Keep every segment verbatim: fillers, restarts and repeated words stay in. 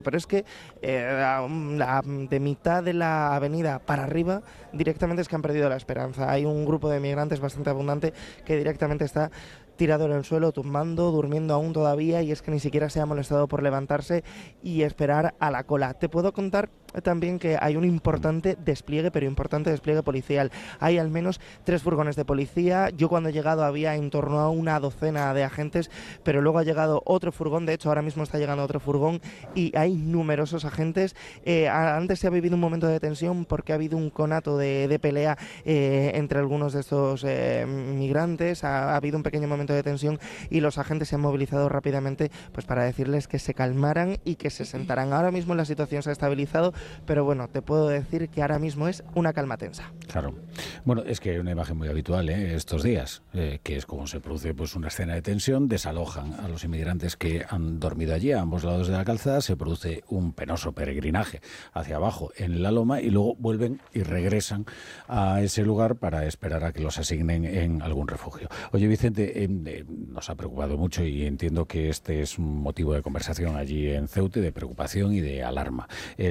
Pero es que eh, la, de mitad de la avenida para arriba directamente es que han perdido la esperanza. Hay un grupo de migrantes bastante abundante que directamente está tirado en el suelo, tumbando, durmiendo aún todavía, y es que ni siquiera se ha molestado por levantarse y esperar a la cola. Te puedo contar también que hay un importante despliegue, pero importante despliegue policial. Hay al menos tres furgones de policía. Yo cuando he llegado había en torno a una docena de agentes, pero luego ha llegado otro furgón. De hecho, ahora mismo está llegando otro furgón y hay numerosos agentes. Eh, antes se ha vivido un momento de tensión porque ha habido un conato de, de pelea eh, entre algunos de estos eh, migrantes. Ha, ha habido un pequeño momento de tensión y los agentes se han movilizado rápidamente pues para decirles que se calmaran y que se sentaran. Ahora mismo la situación se ha estabilizado, pero bueno, te puedo decir que ahora mismo es una calma tensa. Claro. Bueno, es que hay una imagen muy habitual ¿eh? estos días, eh, que es como se produce pues una escena de tensión, desalojan a los inmigrantes que han dormido allí a ambos lados de la calzada, se produce un penoso peregrinaje hacia abajo en la loma y luego vuelven y regresan a ese lugar para esperar a que los asignen en algún refugio. Oye, Vicente, eh, eh, nos ha preocupado mucho y entiendo que este es un motivo de conversación allí en Ceuta, de preocupación y de alarma.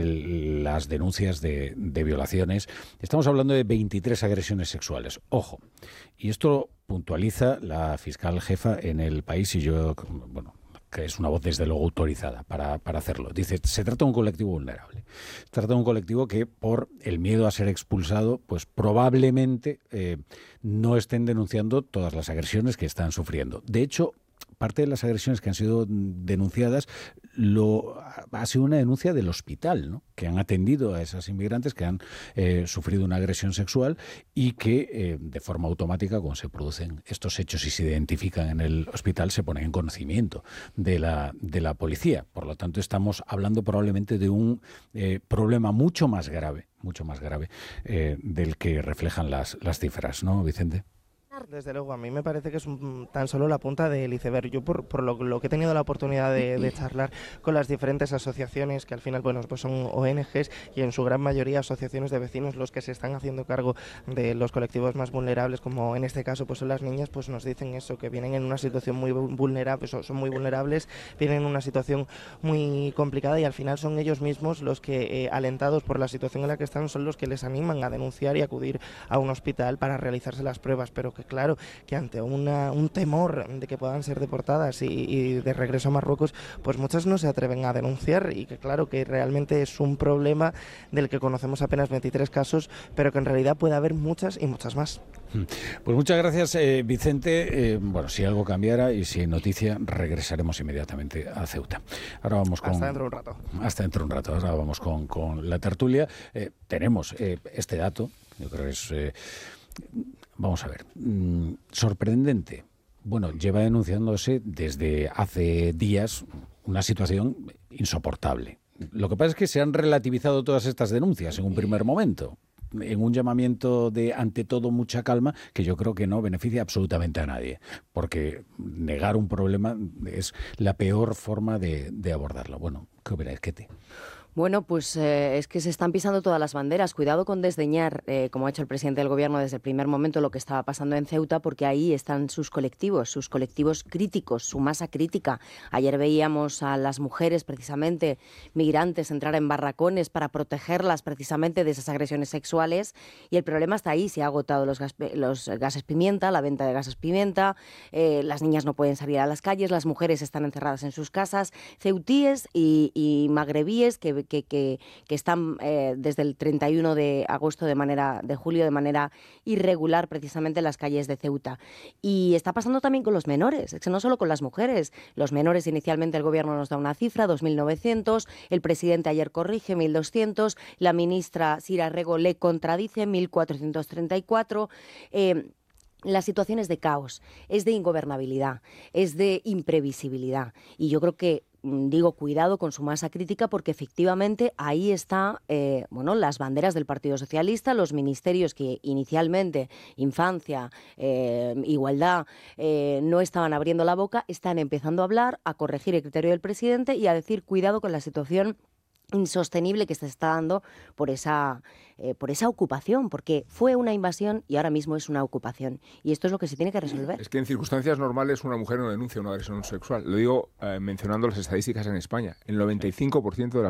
El, las denuncias de, de violaciones. Estamos hablando de veintitrés agresiones sexuales. Ojo, y esto puntualiza la fiscal jefa en El País y yo, bueno, que es una voz desde luego autorizada para, para hacerlo. Dice, se trata de un colectivo vulnerable. Se trata de un colectivo que por el miedo a ser expulsado, pues probablemente eh, no estén denunciando todas las agresiones que están sufriendo. De hecho, parte de las agresiones que han sido denunciadas lo, ha sido una denuncia del hospital, ¿no? Que han atendido a esas inmigrantes que han eh, sufrido una agresión sexual y que eh, de forma automática, cuando se producen estos hechos y se identifican en el hospital, se ponen en conocimiento de la, de la policía. Por lo tanto, estamos hablando probablemente de un eh, problema mucho más grave, mucho más grave eh, del que reflejan las, las cifras, ¿no, Vicente? Desde luego, a mí me parece que es un, tan solo la punta del iceberg. Yo, por, por lo, lo que he tenido la oportunidad de, de charlar con las diferentes asociaciones, que al final bueno, pues son O N Ges y en su gran mayoría asociaciones de vecinos los que se están haciendo cargo de los colectivos más vulnerables, como en este caso pues son las niñas, pues nos dicen eso, que vienen en una situación muy vulnerable, son, son muy vulnerables, vienen en una situación muy complicada y al final son ellos mismos los que, eh, alentados por la situación en la que están, son los que les animan a denunciar y acudir a un hospital para realizarse las pruebas, pero que claro, que ante una, un temor de que puedan ser deportadas y, y de regreso a Marruecos, pues muchas no se atreven a denunciar y que claro que realmente es un problema del que conocemos apenas veintitrés casos, pero que en realidad puede haber muchas y muchas más. Pues muchas gracias, eh, Vicente. Eh, bueno, si algo cambiara y si hay noticia, regresaremos inmediatamente a Ceuta. Ahora vamos con... Hasta dentro de un rato. Hasta dentro de un rato. Ahora vamos con, con la tertulia. Eh, tenemos eh, este dato, yo creo que es... Eh, Vamos a ver, mm, sorprendente. Bueno, lleva denunciándose desde hace días una situación insoportable. Lo que pasa es que se han relativizado todas estas denuncias en un primer momento, en un llamamiento de, ante todo, mucha calma, que yo creo que no beneficia absolutamente a nadie, porque negar un problema es la peor forma de, de abordarlo. Bueno, ¿qué opináis, Ketty? Bueno, pues eh, es que se están pisando todas las banderas. Cuidado con desdeñar, eh, como ha hecho el presidente del Gobierno desde el primer momento, lo que estaba pasando en Ceuta, porque ahí están sus colectivos, sus colectivos críticos, su masa crítica. Ayer veíamos a las mujeres, precisamente, migrantes, entrar en barracones para protegerlas precisamente de esas agresiones sexuales. Y el problema está ahí. Se ha agotado los, gas, los gases pimienta, la venta de gases pimienta, eh, las niñas no pueden salir a las calles, las mujeres están encerradas en sus casas. Ceutíes y, y magrebíes que Que, que, que están eh, desde el treinta y uno de agosto de manera de julio de manera irregular precisamente en las calles de Ceuta. Y está pasando también con los menores, es que no solo con las mujeres. Los menores, inicialmente el gobierno nos da una cifra, dos mil novecientos, el presidente ayer corrige, mil doscientos, la ministra Sira Rego le contradice, mil cuatrocientos treinta y cuatro. Eh, La situación es de caos, es de ingobernabilidad, es de imprevisibilidad. Y yo creo que digo, cuidado con su masa crítica, porque efectivamente ahí está, eh, bueno, las banderas del Partido Socialista, los ministerios que inicialmente, infancia, eh, igualdad, eh, no estaban abriendo la boca, están empezando a hablar, a corregir el criterio del presidente y a decir cuidado con la situación insostenible que se está dando por esa, eh, por esa ocupación, porque fue una invasión y ahora mismo es una ocupación. Y esto es lo que se tiene que resolver. Es que en circunstancias normales una mujer no denuncia una agresión sexual. Lo digo eh, mencionando las estadísticas en España. El noventa y cinco por ciento de las